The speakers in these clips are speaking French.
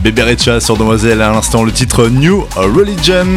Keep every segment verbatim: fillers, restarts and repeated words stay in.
Bébé Recha sur Demoiselle, à l'instant le titre New Religion.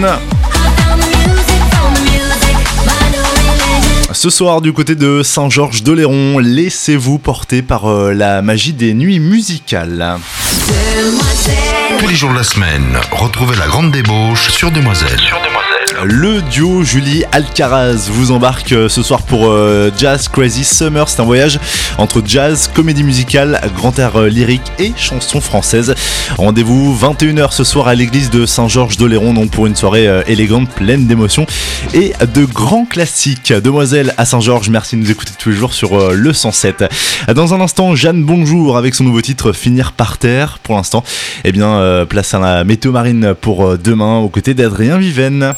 Ce soir du côté de Saint-Georges-d'Oléron, laissez-vous porter par euh, la magie des nuits musicales. Tous les jours de la semaine, retrouvez la grande débauche sur Demoiselle. Sur Demoiselle. Le duo Julie Alcaraz vous embarque ce soir pour euh, Jazz Crazy Summer. C'est un voyage entre jazz, comédie musicale, grand air euh, lyrique et chansons françaises. Rendez-vous vingt et une heures ce soir à l'église de Saint-Georges-d'Oléron, donc pour une soirée euh, élégante, pleine d'émotions et de grands classiques. Demoiselle à Saint-Georges, merci de nous écouter tous les jours sur euh, le cent sept. Dans un instant, Jeanne Bonjour avec son nouveau titre Finir par terre. Pour l'instant, eh bien, euh, place à la météo marine pour euh, demain aux côtés d'Adrien Viven.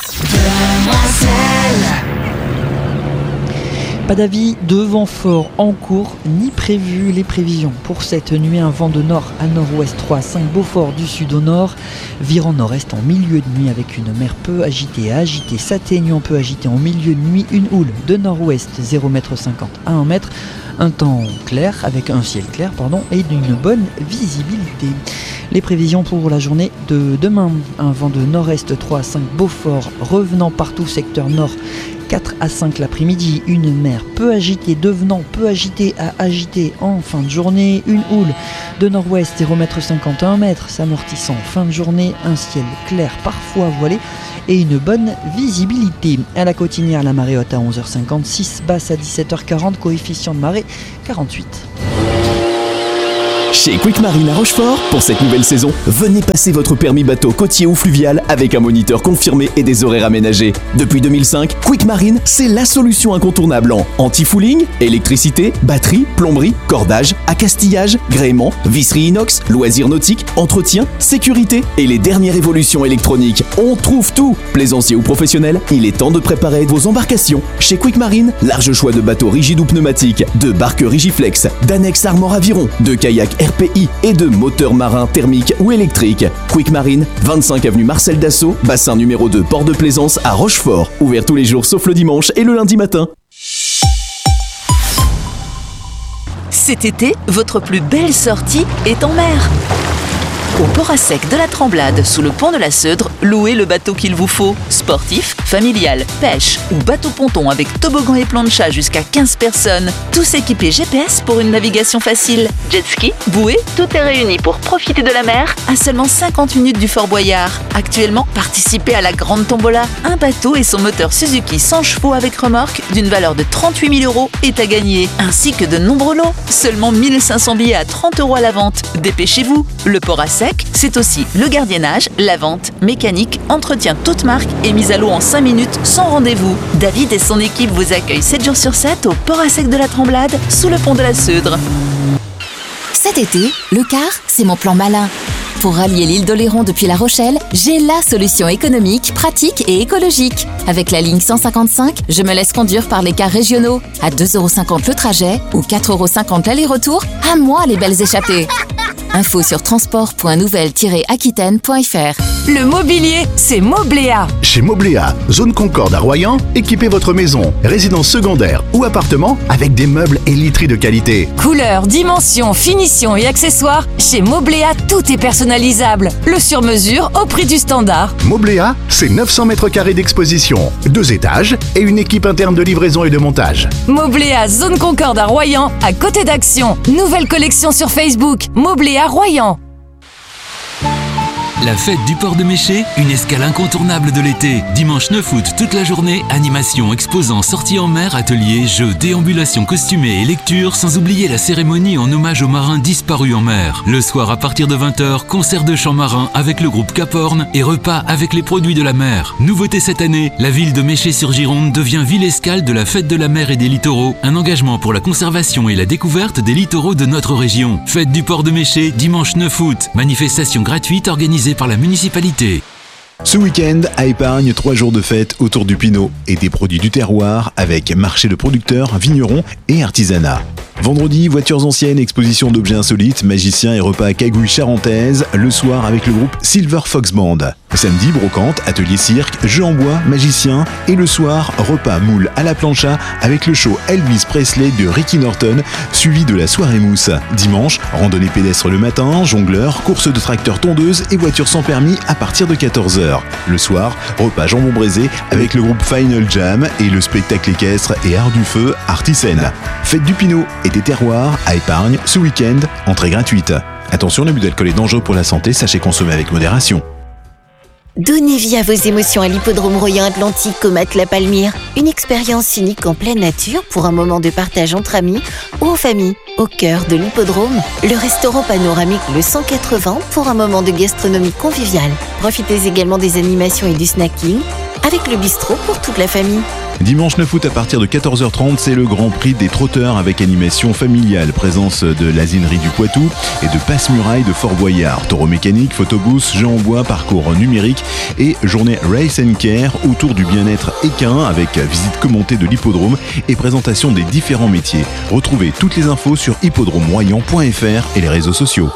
Pas d'avis de vent fort en cours, ni prévu. Les prévisions pour cette nuit, un vent de nord à nord-ouest trois à cinq, Beaufort du sud au nord, virant nord-est en milieu de nuit avec une mer peu agitée à agitée, s'atténuant peu agitée en milieu de nuit, une houle de nord-ouest zéro virgule cinquante mètres à un mètre, un temps clair avec un ciel clair pardon, et d'une bonne visibilité. Les prévisions pour la journée de demain, un vent de nord-est trois à cinq, Beaufort, revenant partout secteur nord quatre à cinq l'après-midi, une mer peu agitée devenant peu agitée à agitée en fin de journée, une houle de nord-ouest zéro virgule cinquante à un mètre s'amortissant en fin de journée, un ciel clair parfois voilé et une bonne visibilité. À la Cotinière, la marée haute à onze heures cinquante-six, basse à dix-sept heures quarante, coefficient de marée quarante-huit. Chez Quick Marine à Rochefort, pour cette nouvelle saison, venez passer votre permis bateau côtier ou fluvial avec un moniteur confirmé et des horaires aménagés. Depuis deux mille cinq, Quick Marine, c'est la solution incontournable en anti-fouling, électricité, batterie, plomberie, cordage, accastillage, gréement, visserie inox, loisirs nautiques, entretien, sécurité et les dernières évolutions électroniques. On trouve tout. Plaisancier ou professionnel, il est temps de préparer vos embarcations. Chez Quick Marine, large choix de bateaux rigides ou pneumatiques, de barques Rigiflex, d'annexes Armor Aviron, de kayaks R P I et de moteurs marins thermiques ou électriques. Quick Marine, vingt-cinq avenue Marcel Dassault, bassin numéro deux, port de Plaisance à Rochefort. Ouvert tous les jours sauf le dimanche et le lundi matin. Cet été, votre plus belle sortie est en mer. Au port à sec de la Tremblade, sous le pont de la Seudre, louez le bateau qu'il vous faut. Sportif, familial, pêche ou bateau-ponton avec toboggan et plancha jusqu'à quinze personnes. Tous équipés G P S pour une navigation facile. Jet ski, bouée, tout est réuni pour profiter de la mer à seulement cinquante minutes du Fort Boyard. Actuellement, participez à la Grande Tombola. Un bateau et son moteur Suzuki cent chevaux avec remorque d'une valeur de trente-huit mille euros est à gagner, ainsi que de nombreux lots. Seulement mille cinq cents billets à trente euros à la vente. Dépêchez-vous. Le port à sec, c'est aussi le gardiennage, la vente, mécanique, entretien toute marque et mise à l'eau en cinq minutes sans rendez-vous. David et son équipe vous accueillent sept jours sur sept au port à sec de la Tremblade, sous le pont de la Seudre. Cet été, le car, c'est mon plan malin. Pour rallier l'île d'Oléron depuis La Rochelle, j'ai la solution économique, pratique et écologique. Avec la ligne cent cinquante-cinq, je me laisse conduire par les cars régionaux. À deux euros cinquante le trajet ou quatre euros cinquante l'aller-retour, à moi les belles échappées. Info sur transport point nouvelle tiret aquitaine point f r. Le mobilier, c'est Mobléa. Chez Mobléa, zone Concorde à Royan, équipez votre maison, résidence secondaire ou appartement avec des meubles et literie de qualité. Couleurs, dimensions, finitions et accessoires, chez Mobléa, tout est personnalisable. Le sur-mesure au prix du standard. Mobléa, c'est neuf cents mètres carrés d'exposition, deux étages et une équipe interne de livraison et de montage. Mobléa, zone Concorde à Royan, à côté d'Action. Nouvelle collection sur Facebook, Mobléa Royan. La fête du port de Méché, une escale incontournable de l'été. Dimanche neuf août, toute la journée, animation, exposants, sorties en mer, ateliers, jeux, déambulations costumées et lectures, sans oublier la cérémonie en hommage aux marins disparus en mer. Le soir, à partir de vingt heures, concert de chant marin avec le groupe Cap Horn et repas avec les produits de la mer. Nouveauté cette année, la ville de Méché-sur-Gironde devient ville escale de la fête de la mer et des littoraux, un engagement pour la conservation et la découverte des littoraux de notre région. Fête du port de Méché, dimanche neuf août, manifestation gratuite organisée par la municipalité. Ce week-end, à Épargne, trois jours de fête autour du Pinot et des produits du terroir avec marché de producteurs, vignerons et artisanat. Vendredi, voitures anciennes, exposition d'objets insolites, magiciens et repas à cagouille charentaise. Le soir avec le groupe Silver Fox Band. Samedi, brocante, atelier cirque, jeux en bois, magicien et le soir, repas moule à la plancha avec le show Elvis Presley de Ricky Norton suivi de la soirée mousse. Dimanche, randonnée pédestre le matin, jongleur, course de tracteur tondeuse et voiture sans permis à partir de quatorze heures. Le soir, repas jambon braisé avec le groupe Final Jam et le spectacle équestre et art du feu Artisan. Fête du Pinot et des terroirs à Épargne ce week-end, entrée gratuite. Attention, l'abus d'alcool est dangereux pour la santé, sachez consommer avec modération. Donnez vie à vos émotions à l'hippodrome Royan Atlantique au Mat La Palmyre. Une expérience unique en pleine nature pour un moment de partage entre amis ou en famille. Au cœur de l'hippodrome, le restaurant panoramique Le cent quatre-vingts pour un moment de gastronomie conviviale. Profitez également des animations et du snacking avec le bistrot pour toute la famille. Dimanche neuf août à partir de quatorze heures trente, c'est le Grand Prix des trotteurs avec animation familiale, présence de l'Asinerie du Poitou et de Passe-Muraille de Fort-Boyard, taureau mécanique, photobooth, jeux en bois, parcours numérique et journée Race and Care autour du bien-être équin avec visite commentée de l'hippodrome et présentation des différents métiers. Retrouvez toutes les infos sur hippodrome royan point f r et les réseaux sociaux.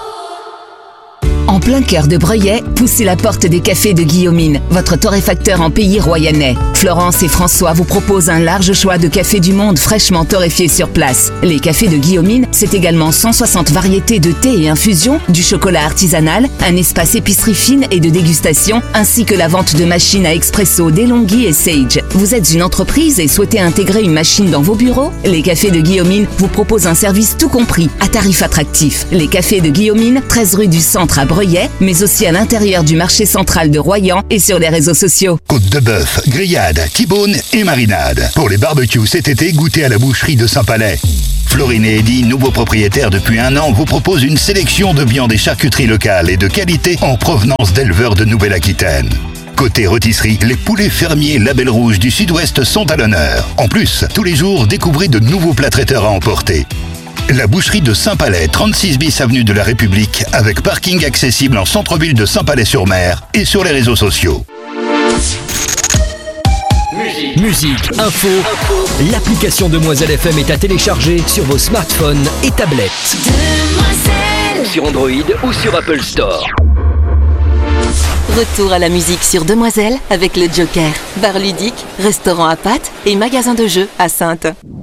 En plein cœur de Breuillet, poussez la porte des cafés de Guillaumine, votre torréfacteur en pays royannais. Florence et François vous proposent un large choix de cafés du monde fraîchement torréfiés sur place. Les cafés de Guillaumine, c'est également cent soixante variétés de thé et infusions, du chocolat artisanal, un espace épicerie fine et de dégustation, ainsi que la vente de machines à expresso DeLonghi et Sage. Vous êtes une entreprise et souhaitez intégrer une machine dans vos bureaux? Les cafés de Guillaumine vous proposent un service tout compris, à tarif attractif. Les cafés de Guillaumine, treize rue du Centre à Breuillet, mais aussi à l'intérieur du marché central de Royan et sur les réseaux sociaux. Côte de bœuf, grillade, T-bone et marinade. Pour les barbecues cet été, goûtez à la boucherie de Saint-Palais. Florine et Eddy, nouveaux propriétaires depuis un an, vous proposent une sélection de viandes et charcuteries locales et de qualité en provenance d'éleveurs de Nouvelle-Aquitaine. Côté rôtisserie, les poulets fermiers Label Rouge du Sud-Ouest sont à l'honneur. En plus, tous les jours, découvrez de nouveaux plats traiteurs à emporter. La boucherie de Saint-Palais, trente-six bis avenue de la République, avec parking accessible en centre-ville de Saint-Palais-sur-Mer et sur les réseaux sociaux. Musique, Musique info, info. L'application Demoiselle F M est à télécharger sur vos smartphones et tablettes. Demoiselle. Sur Android ou sur Apple Store. Retour à la musique sur Demoiselle avec le Joker. Bar ludique, restaurant à pâtes et magasin de jeux à Saintes.